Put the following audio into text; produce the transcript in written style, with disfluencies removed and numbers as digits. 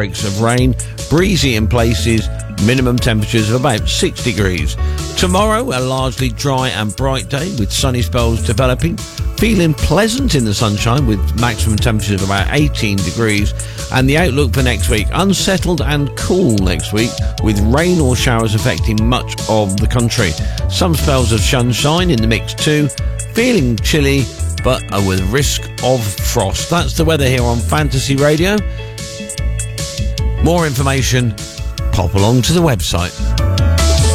outbreaks of rain, breezy in places, minimum temperatures of about 6 degrees. Tomorrow, a largely dry and bright day with sunny spells developing. Feeling pleasant in the sunshine with maximum temperatures of about 18 degrees. And the outlook for next week, unsettled and cool next week with rain or showers affecting much of the country. Some spells of sunshine in the mix too. Feeling chilly but with risk of frost. That's the weather here on Fantasy Radio. More information, pop along to the website.